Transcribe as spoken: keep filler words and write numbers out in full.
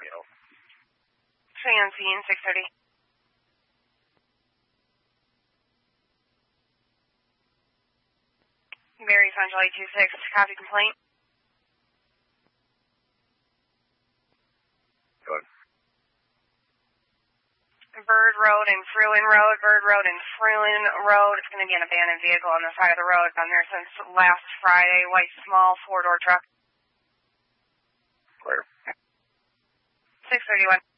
you know. Stay on scene, six thirty. Mary's on July two six, copy complaint. Good. Bird Road and Fruin Road, Bird Road and Fruin Road. It's going to be an abandoned vehicle on the side of the road. Been there since last Friday. White small four-door truck. Clear. six thirty-one.